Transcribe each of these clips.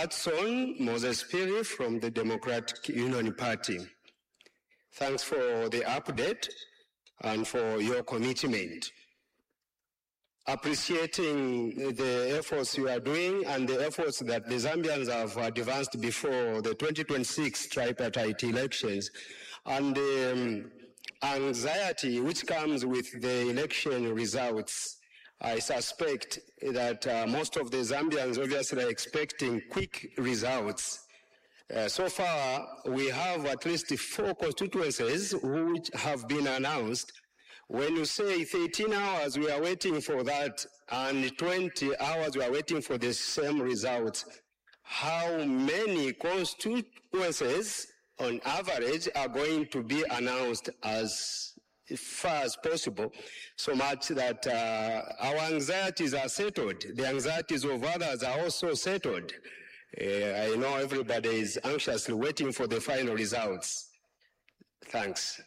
Hudson Moses Piri from the Democratic Union Party. Thanks for the update and for your commitment. Appreciating the efforts you are doing and the efforts that the Zambians have advanced before the 2026 tripartite elections, and the anxiety which comes with the election results. I suspect that most of the Zambians obviously are expecting quick results. So far, we have at least 4 constituencies which have been announced. When you say 13 hours, we are waiting for that, and 20 hours, we are waiting for the same results. How many constituencies, on average, are going to be announced as far as possible, so much that our anxieties are settled? The anxieties of others are also settled. I know everybody is anxiously waiting for the final results. Thanks.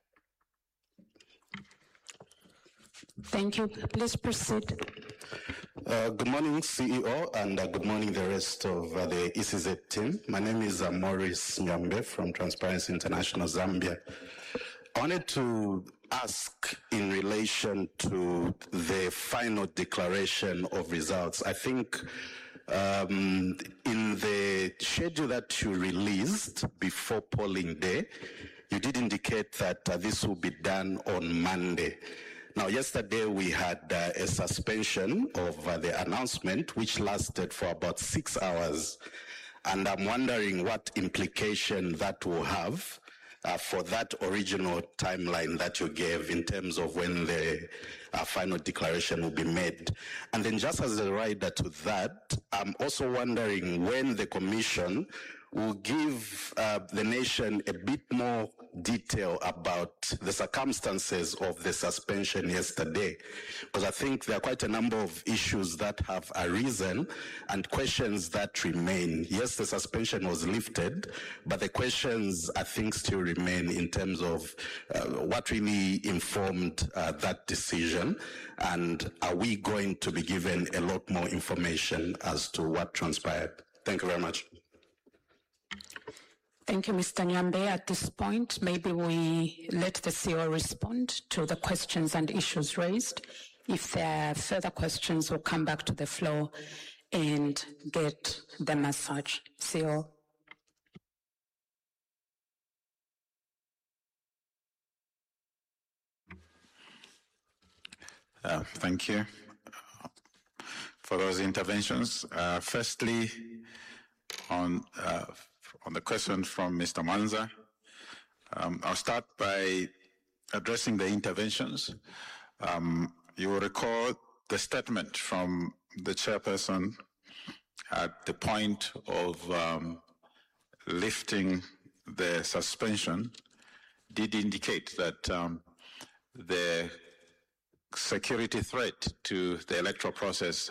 Thank you. Please proceed. Good morning, CEO, and good morning, the rest of the ECZ team. My name is Maurice Nyambe from Transparency International Zambia. I wanted to ask in relation to the final declaration of results. I think in the schedule that you released before polling day, you did indicate that this will be done on Monday. Now, yesterday we had a suspension of the announcement, which lasted for about 6 hours. And I'm wondering what implication that will have for that original timeline that you gave in terms of when the final declaration will be made. And then just as a rider to that, I'm also wondering when the Commission will give the nation a bit more detail about the circumstances of the suspension yesterday, because I think there are quite a number of issues that have arisen and questions that remain. Yes, the suspension was lifted, but the questions I think still remain in terms of what really informed that decision, and are we going to be given a lot more information as to what transpired? Thank you very much. Thank you, Mr. Nyambe. At this point, maybe we let the CEO respond to the questions and issues raised. If there are further questions, we'll come back to the floor and get them as such. CEO. Thank you for those interventions. Firstly, on the question from Mr. Manza, I'll start by addressing the interventions. You will recall the statement from the chairperson at the point of lifting the suspension did indicate that the security threat to the electoral process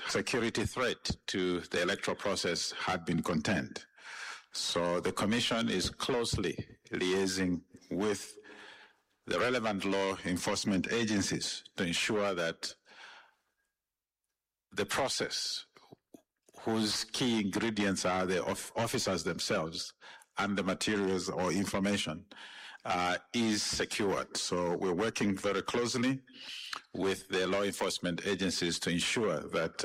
had been contained. So the Commission is closely liaising with the relevant law enforcement agencies to ensure that the process, whose key ingredients are the officers themselves and the materials or information, is secured. So we're working very closely with the law enforcement agencies to ensure that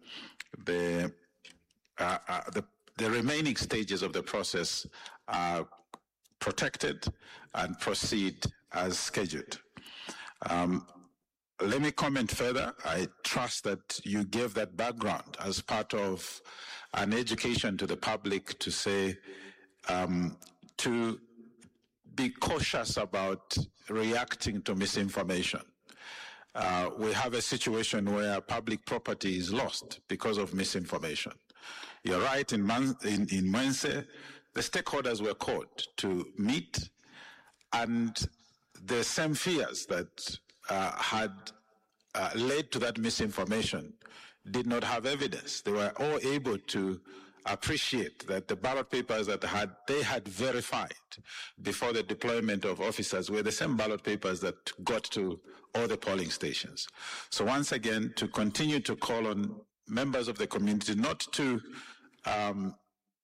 the remaining stages of the process are protected and proceed as scheduled. Let me comment further. I trust that you gave that background as part of an education to the public to say, to be cautious about reacting to misinformation. We have a situation where public property is lost because of misinformation. You're right, in Mwense, the stakeholders were called to meet, and the same fears that had led to that misinformation did not have evidence. They were all able to appreciate that the ballot papers that they had verified before the deployment of officers were the same ballot papers that got to all the polling stations. So once again, to continue to call on members of the community not to